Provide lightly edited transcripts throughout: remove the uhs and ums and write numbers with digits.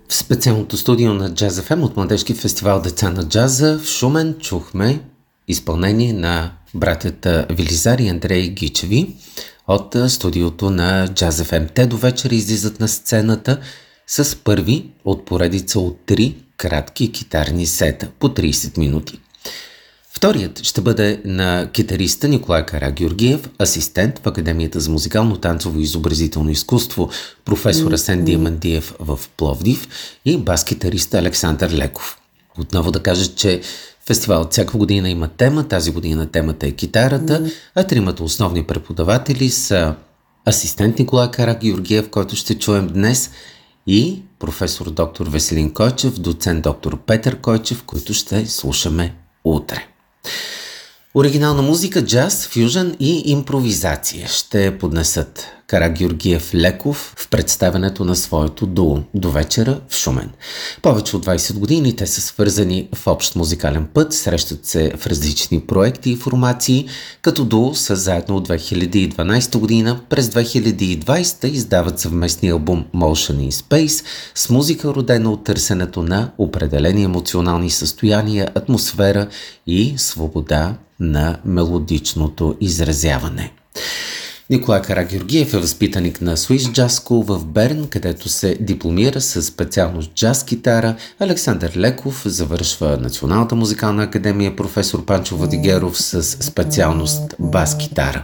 В специалното студио на Jazz FM от Младежки фестивал Деца на джаза в Шумен чухме изпълнение на братята Велизар и Андрей Гичеви от студиото на Jazz FM. Те до вечера излизат на сцената с първи от поредица от 3 кратки китарни сета по 30 минути. Вторият ще бъде на китариста Николай Карагеоргиев, асистент в Академията за музикално, танцово и изобразително изкуство, професор Асен Диамандиев в Пловдив и бас-китариста Александър Леков. Отново да кажа, че фестивалът всяка година има тема, тази година темата е китарата, а тримата основни преподаватели са асистент Николай Карагеоргиев, който ще чуем днес, и професор доктор Веселин Койчев, доцент доктор Петър Койчев, които ще слушаме утре. Оригинална музика, джаз, фюжън и импровизация ще поднесат Карагеоргиев Леков в представянето на своето дуо до вечера в Шумен. Повече от 20 години те са свързани в общ музикален път, срещат се в различни проекти и формации, като дуо са заедно от 2012 година. През 2020 издават съвместния албум Motion in Space с музика, родена от търсенето на определени емоционални състояния, атмосфера и свобода на мелодичното изразяване. Николай Карагеоргиев е възпитаник на Swiss Jazz School в Берн, където се дипломира със специалност джаз китара. Александър Леков завършва Националната музикална академия професор Панчо Владигеров с специалност бас китара.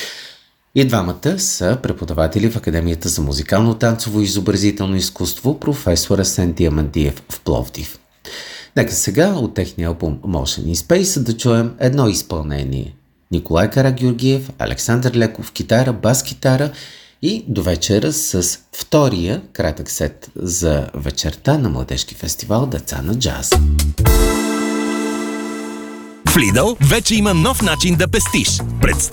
И двамата са преподаватели в Академията за музикално, танцово и изобразително изкуство професор Асен Диамандиев в Пловдив. Нека сега от техния албум Motion in Space да чуем едно изпълнение. Николай Карагеоргиев, Александър Леков китара, бас китара и до вечера с втория кратък сет за вечерта на Младежки фестивал Деца на джаз. В Lidl вече има нов начин да пестиш. Представи